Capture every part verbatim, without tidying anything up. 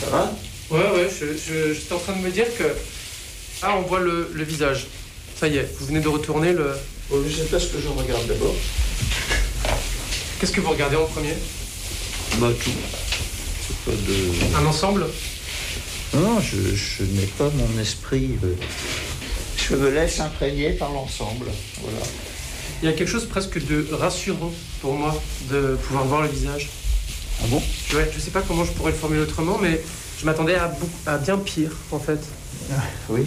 Ça va ? Ouais, ouais, je, je, j'étais en train de me dire que... Ah, on voit le, le visage. Ça y est, vous venez de retourner le... Bon, je sais pas ce que je regarde d'abord. Qu'est-ce que vous regardez en premier ? Bah, tout. C'est pas de... Un ensemble ? Non, je, je n'ai pas mon esprit... Euh... Je me laisse imprégner par l'ensemble, voilà. Il y a quelque chose presque de rassurant pour moi de pouvoir voir le visage. Ah bon ? Ouais, je sais pas comment je pourrais le formuler autrement, mais je m'attendais à, beaucoup, à bien pire, en fait. Ah, oui.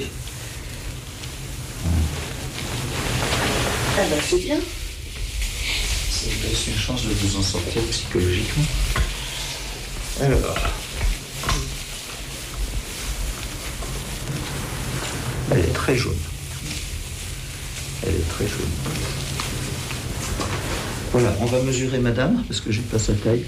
Ah ben c'est bien. Ça vous laisse une chance de vous en sortir psychologiquement. Alors... Elle est très jaune. Elle est très jaune. Voilà, on va mesurer madame, parce que j'ai pas sa taille.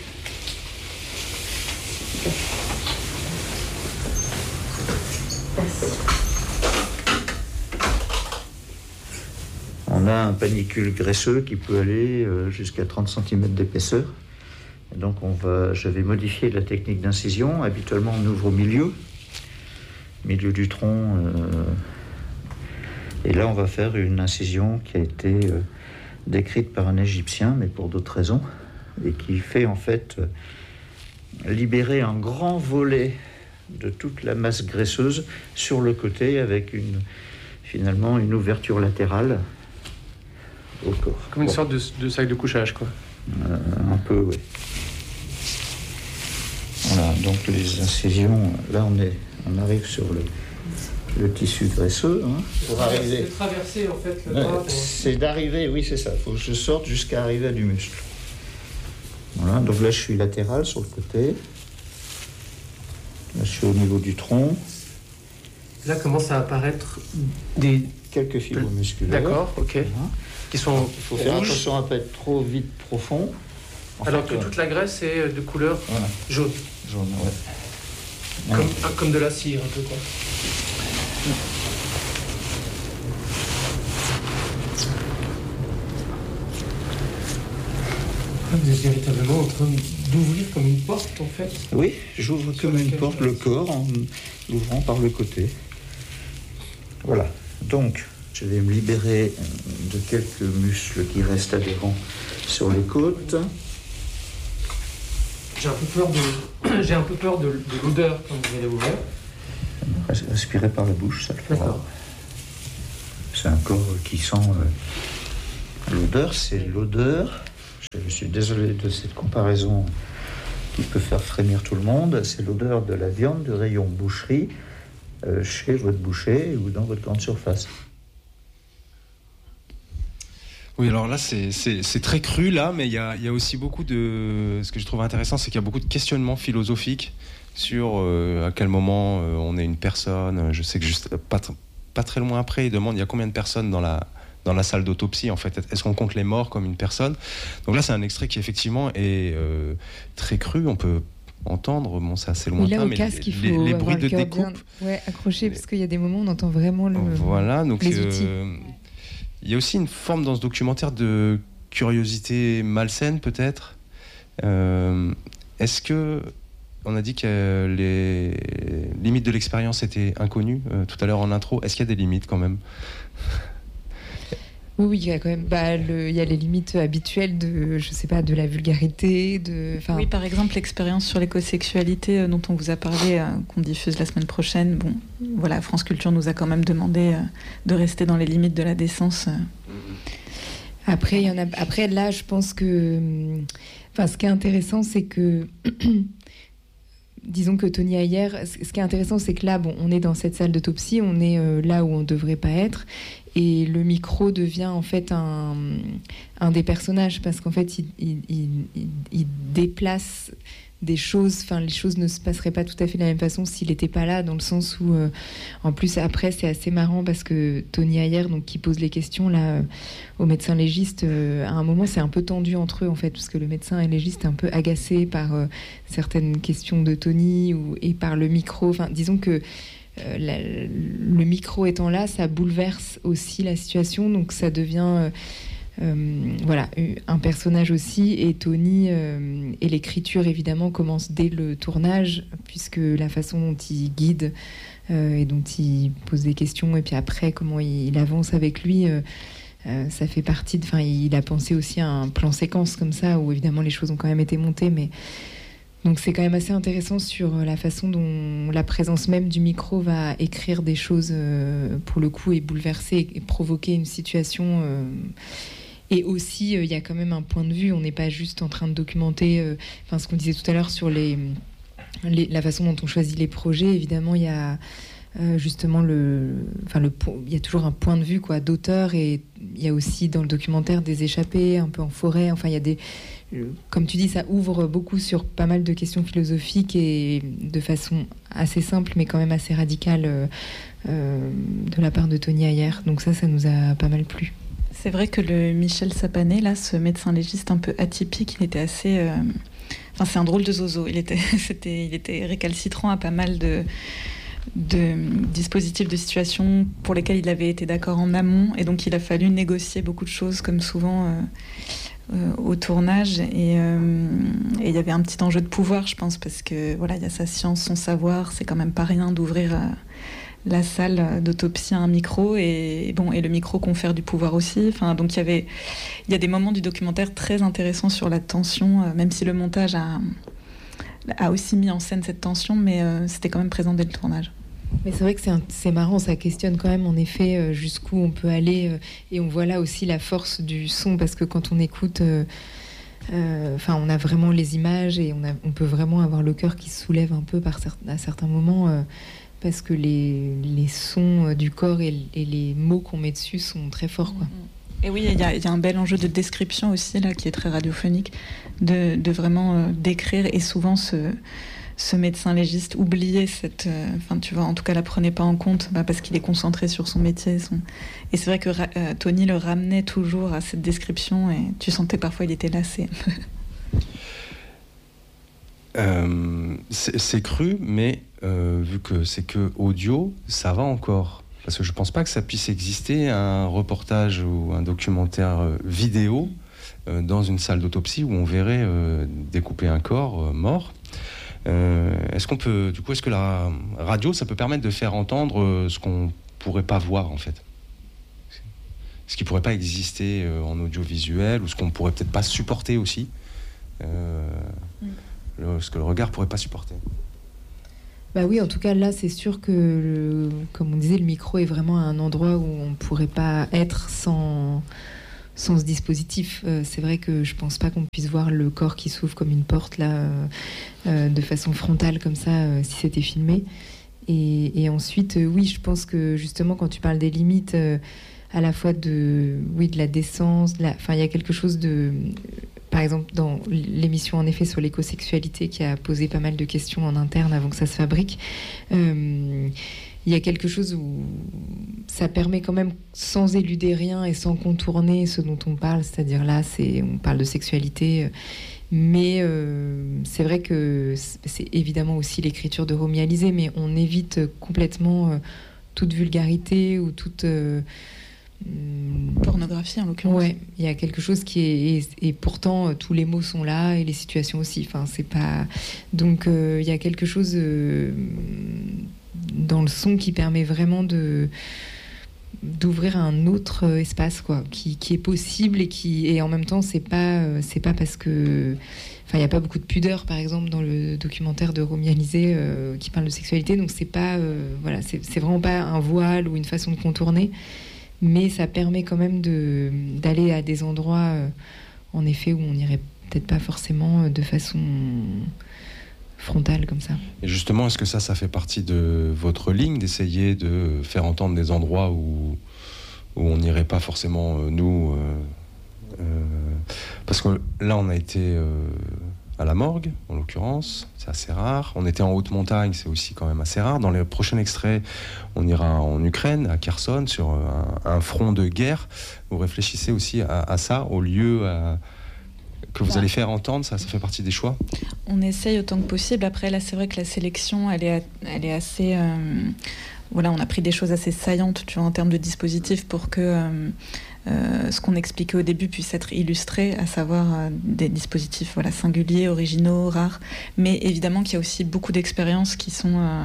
On a un panicule graisseux qui peut aller jusqu'à trente centimètres d'épaisseur. Et donc on va, je vais modifier la technique d'incision. Habituellement, on ouvre au milieu, milieu du tronc. Euh, et là, on va faire une incision qui a été euh, décrite par un Égyptien, mais pour d'autres raisons, et qui fait en fait euh, libérer un grand volet de toute la masse graisseuse sur le côté, avec une, finalement une ouverture latérale au corps. Comme une bon. sorte de, de sac de couchage, quoi. Euh, un peu, oui. Voilà, donc les incisions, là on, est, on arrive sur le, le tissu graisseux. Hein, pour arriver. C'est traverser en fait le ouais, bras. Pour... C'est d'arriver, oui c'est ça, il faut que je sorte jusqu'à arriver à du muscle. Voilà, donc là je suis latéral sur le côté. Là je suis au niveau du tronc. Là commencent à apparaître des... Quelques fibres musculaires. D'accord, ok. Voilà. Qui sont il faut faire rouges. attention à ne pas être trop vite profond. En Alors fait, que euh, toute la graisse est de couleur voilà. jaune. Jaune, ouais. Comme, Ouais. ah, comme de la cire, un peu, quoi. Vous êtes véritablement en train d'ouvrir comme une porte, en fait. Oui, j'ouvre comme une porte le corps en l'ouvrant par le côté. Voilà. Donc, je vais me libérer de quelques muscles qui restent adhérents sur les côtes. J'ai un peu peur de, j'ai un peu peur de, de l'odeur quand vous allez ouvrir. Respirer par la bouche, ça le fera. D'accord. C'est un corps qui sent euh, l'odeur, c'est l'odeur. Je suis désolé de cette comparaison qui peut faire frémir tout le monde. C'est l'odeur de la viande du rayon boucherie euh, chez votre boucher ou dans votre grande surface. Oui, alors là, c'est, c'est, c'est très cru, là, mais il y a, y a aussi beaucoup de... Ce que je trouve intéressant, c'est qu'il y a beaucoup de questionnements philosophiques sur euh, à quel moment euh, on est une personne. Je sais que juste pas, pas très loin après, ils demandent il y a combien de personnes dans la, dans la salle d'autopsie, en fait. Est-ce qu'on compte les morts comme une personne ? Donc là, c'est un extrait qui, effectivement, est euh, très cru. On peut entendre, bon, c'est assez lointain, oui, là, au mais casque, les, il faut les, les avoir bruits le de cœur découpe... bien, ouais, accroché, parce qu'il y a des moments où on entend vraiment le, voilà, donc, les outils. Euh, il y a aussi une forme dans ce documentaire de curiosité malsaine, peut-être. Euh, est-ce que... On a dit que les limites de l'expérience étaient inconnues euh, tout à l'heure en intro. Est-ce qu'il y a des limites quand même ? Oui, oui, il y a quand même, bah, le, il y a les limites habituelles de, je sais pas, de la vulgarité, de. Oui, par exemple, l'expérience sur l'écosexualité euh, dont on vous a parlé, euh, qu'on diffuse la semaine prochaine. Bon, voilà, France Culture nous a quand même demandé euh, de rester dans les limites de la décence. Euh. Après, il y en a. Après, là, je pense que, enfin, ce qui est intéressant, c'est que. Disons que Tony Ayer, ce qui est intéressant, c'est que là, bon, on est dans cette salle d'autopsie, on est euh, là où on ne devrait pas être, et le micro devient en fait un, un des personnages, parce qu'en fait, il, il, il, il déplace des choses, enfin, les choses ne se passeraient pas tout à fait de la même façon s'il n'était pas là, dans le sens où, euh, en plus, après, c'est assez marrant, parce que Tony Ayer, donc, qui pose les questions, là, euh, au médecin légiste, euh, à un moment, c'est un peu tendu entre eux, en fait, parce que le médecin légiste est un peu agacé par euh, certaines questions de Tony, ou, et par le micro, enfin, disons que euh, la, le micro étant là, ça bouleverse aussi la situation, donc ça devient... Euh, euh, voilà, un personnage aussi. Et Tony euh, et l'écriture évidemment commence dès le tournage, puisque la façon dont il guide euh, et dont il pose des questions, et puis après comment il, il avance avec lui. Euh, Euh, ça fait partie de... Enfin, il a pensé aussi à un plan séquence comme ça, où évidemment les choses ont quand même été montées, mais... Donc c'est quand même assez intéressant sur la façon dont la présence même du micro va écrire des choses, euh, pour le coup, et bouleverser et provoquer une situation. Euh... Et aussi, il euh, y a quand même un point de vue, on n'est pas juste en train de documenter... Euh... Enfin, ce qu'on disait tout à l'heure sur les... Les... la façon dont on choisit les projets, évidemment, il y a... Euh, justement le, enfin le, il y a toujours un point de vue quoi d'auteur, et il y a aussi dans le documentaire des échappées un peu en forêt. Enfin il y a des, comme tu dis, ça ouvre beaucoup sur pas mal de questions philosophiques et de façon assez simple mais quand même assez radicale euh, euh, de la part de Tony Ayer. Donc ça, ça nous a pas mal plu. C'est vrai que le Michel Sapanet, là, ce médecin légiste un peu atypique, il était assez... Euh... Enfin, c'est un drôle de zozo. Il était, c'était, il était récalcitrant à pas mal de... de dispositifs, de situations pour lesquels il avait été d'accord en amont, et donc il a fallu négocier beaucoup de choses, comme souvent euh, euh, au tournage, et euh, et il y avait un petit enjeu de pouvoir, je pense, parce que voilà, il y a sa science, son savoir, c'est quand même pas rien d'ouvrir euh, la salle d'autopsie à un micro, et bon, et le micro confère du pouvoir aussi. Enfin, donc il y avait, il y a des moments du documentaire très intéressants sur la tension, euh, même si le montage a a aussi mis en scène cette tension, mais euh, c'était quand même présent dès le tournage. Mais c'est vrai que c'est, un, c'est marrant, ça questionne quand même en effet euh, jusqu'où on peut aller, euh, et on voit là aussi la force du son, parce que quand on écoute, euh, euh, enfin, on a vraiment les images, et on, a, on peut vraiment avoir le cœur qui se soulève un peu par cer- à certains moments, euh, parce que les, les sons du corps et, et les mots qu'on met dessus sont très forts, quoi. Et oui, il y, y a un bel enjeu de description aussi là, qui est très radiophonique, de, de vraiment euh, décrire, et souvent ce, ce médecin légiste oubliait cette, enfin euh, tu vois, en tout cas la prenait pas en compte, bah, parce qu'il est concentré sur son métier, son... et c'est vrai que euh, Tony le ramenait toujours à cette description, et tu sentais parfois il était lassé un peu. Euh, c'est, c'est cru, mais euh, vu que c'est que audio, ça va encore. Parce que je ne pense pas que ça puisse exister un reportage ou un documentaire euh, vidéo euh, dans une salle d'autopsie où on verrait euh, découper un corps euh, mort. Euh, est-ce qu'on peut, du coup, est-ce que la radio, ça peut permettre de faire entendre euh, ce qu'on ne pourrait pas voir en fait, ce qui ne pourrait pas exister euh, en audiovisuel, ou ce qu'on ne pourrait peut-être pas supporter aussi, euh, mm. le, ce que le regard ne pourrait pas supporter. Bah oui, en tout cas, là, c'est sûr que, le, comme on disait, le micro est vraiment un endroit où on ne pourrait pas être sans, sans ce dispositif. Euh, c'est vrai que je ne pense pas qu'on puisse voir le corps qui s'ouvre comme une porte, là, euh, euh, de façon frontale, comme ça, euh, si c'était filmé. Et, et ensuite, euh, oui, je pense que, justement, quand tu parles des limites, euh, à la fois de, oui, de la décence, enfin, il y a quelque chose de... Par exemple, dans l'émission, en effet, sur l'écosexualité, qui a posé pas mal de questions en interne avant que ça se fabrique, euh, il y a quelque chose où ça permet quand même, sans éluder rien et sans contourner ce dont on parle, c'est-à-dire là, c'est, on parle de sexualité, mais euh, c'est vrai que c'est évidemment aussi l'écriture de Romy Alizé, mais on évite complètement euh, toute vulgarité ou toute... Euh, pornographie en l'occurrence. Ouais, il y a quelque chose qui est et, et pourtant tous les mots sont là et les situations aussi. Enfin, c'est pas donc euh, il y a quelque chose euh, dans le son qui permet vraiment de d'ouvrir un autre espace quoi, qui, qui est possible et qui et en même temps c'est pas c'est pas parce que enfin il y a pas beaucoup de pudeur par exemple dans le documentaire de Romy Alizé euh, qui parle de sexualité, donc c'est pas euh, voilà c'est, c'est vraiment pas un voile ou une façon de contourner. Mais ça permet quand même de, d'aller à des endroits, euh, en effet, où on n'irait peut-être pas forcément de façon frontale comme ça. Et justement, est-ce que ça, ça fait partie de votre ligne, d'essayer de faire entendre des endroits où, où on n'irait pas forcément, euh, nous euh, euh, parce que là, on a été euh, à la morgue, en l'occurrence, c'est assez rare. On était en haute montagne, c'est aussi quand même assez rare. Dans les prochains extraits, on ira en Ukraine, à Kherson, sur un, un front de guerre. Vous réfléchissez aussi à, à ça, au lieu à, que vous allez faire entendre, ça, ça fait partie des choix? On essaye autant que possible. Après, là, c'est vrai que la sélection, elle est, elle est assez... Euh, voilà, on a pris des choses assez saillantes, tu vois, en termes de dispositifs pour que... Euh, euh, ce qu'on expliquait au début puisse être illustré, à savoir euh, des dispositifs voilà, singuliers, originaux, rares, mais évidemment qu'il y a aussi beaucoup d'expériences qui sont euh,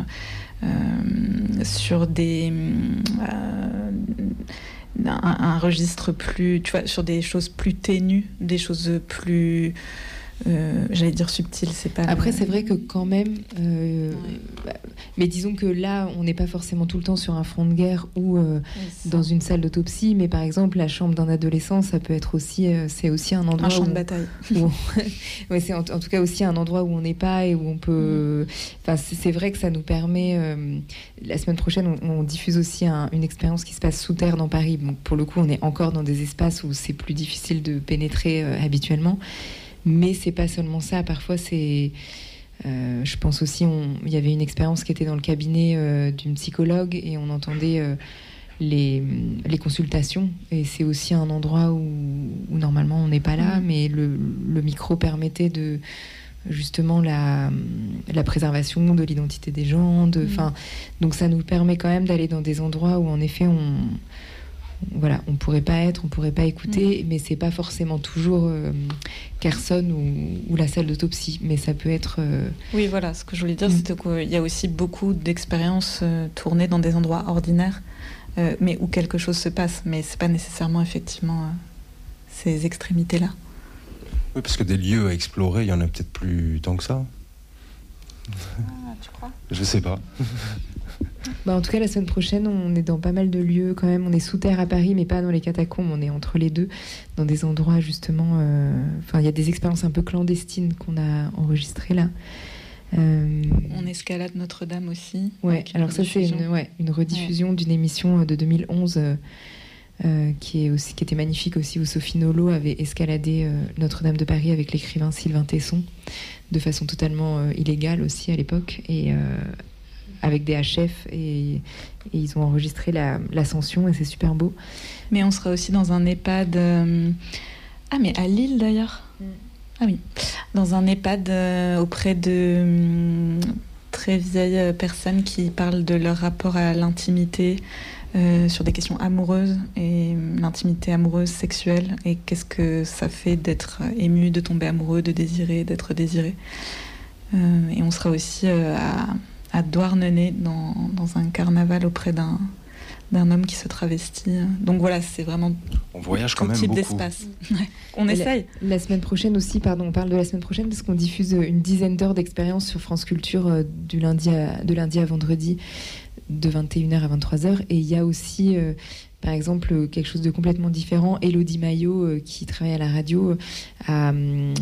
euh, sur des... Euh, un, un registre plus... Tu vois, sur des choses plus ténues, des choses plus... Euh, j'allais dire subtil, c'est pas... Après, c'est vrai que quand même... Euh, ouais. bah, mais disons que là, on n'est pas forcément tout le temps sur un front de guerre ou euh, oui, dans une salle d'autopsie, mais par exemple, la chambre d'un adolescent, ça peut être aussi... Euh, c'est aussi un endroit... Un champ où de on, bataille. Où on, ouais, c'est en, en tout cas aussi un endroit où on n'est pas et où on peut... Enfin, c'est, c'est vrai que ça nous permet... Euh, la semaine prochaine, on, on diffuse aussi un, une expérience qui se passe sous terre dans Paris. Donc, pour le coup, on est encore dans des espaces où c'est plus difficile de pénétrer euh, habituellement. Mais c'est pas seulement ça. Parfois, c'est, euh, je pense aussi, il y avait une expérience qui était dans le cabinet euh, d'une psychologue et on entendait euh, les, les consultations. Et c'est aussi un endroit où, où normalement on n'est pas là, mmh. mais le, le micro permettait de justement la, la préservation de l'identité des gens. De, mmh. Donc ça nous permet quand même d'aller dans des endroits où en effet on Voilà, on pourrait pas être, on pourrait pas écouter, mmh. mais c'est pas forcément toujours euh, Carson ou, ou la salle d'autopsie, mais ça peut être. Euh... Oui, voilà, ce que je voulais dire, mmh. c'est qu'il y a aussi beaucoup d'expériences euh, tournées dans des endroits ordinaires, euh, mais où quelque chose se passe, mais c'est pas nécessairement effectivement euh, ces extrémités-là. Oui, parce que des lieux à explorer, il y en a peut-être plus tant que ça. Ah, tu crois ? Je sais pas. Bah en tout cas, la semaine prochaine, on est dans pas mal de lieux quand même. On est sous terre à Paris, mais pas dans les catacombes. On est entre les deux, dans des endroits justement... Enfin, euh, il y a des expériences un peu clandestines qu'on a enregistrées là. Euh... On escalade Notre-Dame aussi. Ouais, alors ça, c'est une, ouais, une rediffusion ouais. d'une émission de deux mille onze euh, euh, qui, est aussi, qui était magnifique aussi, où Sophie Nolot avait escaladé euh, Notre-Dame de Paris avec l'écrivain Sylvain Tesson, de façon totalement euh, illégale aussi à l'époque. Et... Euh, avec des H F et, et ils ont enregistré la, l'ascension et c'est super beau. Mais on sera aussi dans un EHPAD... Euh... Ah, mais à Lille d'ailleurs. Mm. Ah oui. Dans un EHPAD euh, auprès de euh, très vieilles personnes qui parlent de leur rapport à l'intimité euh, sur des questions amoureuses et euh, l'intimité amoureuse, sexuelle et qu'est-ce que ça fait d'être ému, de tomber amoureux, de désirer, d'être désiré. Euh, et on sera aussi euh, à... à Douarnenez, dans, dans un carnaval auprès d'un, d'un homme qui se travestit. Donc voilà, c'est vraiment on voyage quand tout même type beaucoup. d'espace. Ouais. On essaye. La, la semaine prochaine aussi, pardon, on parle de la semaine prochaine parce qu'on diffuse une dizaine d'heures d'expérience sur France Culture euh, du lundi à, de lundi à vendredi, de vingt et une heures à vingt-trois heures. Et il y a aussi... Euh, par exemple, quelque chose de complètement différent. Élodie Maillot, euh, qui travaille à la radio, euh, a,